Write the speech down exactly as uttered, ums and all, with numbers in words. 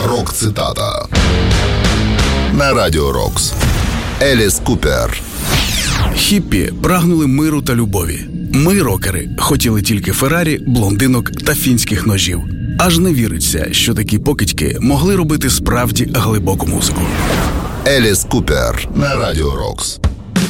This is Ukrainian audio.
Рок-цитата на Радіо Рокс. Еліс Купер. Хіппі прагнули миру та любові. Ми, рокери, хотіли тільки Феррарі, блондинок та фінських ножів. Аж не віриться, що такі покидьки могли робити справді глибоку музику. Еліс Купер на Радіо Рокс.